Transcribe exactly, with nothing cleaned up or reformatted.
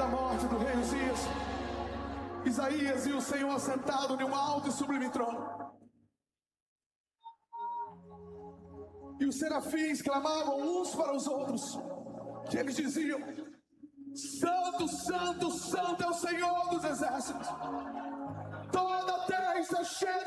da morte do rei Uzias, Isaías viu o Senhor assentado em um alto e sublime trono. E os serafins clamavam uns para os outros, que eles diziam: Santo, Santo, Santo é o Senhor dos exércitos. Toda a terra está cheia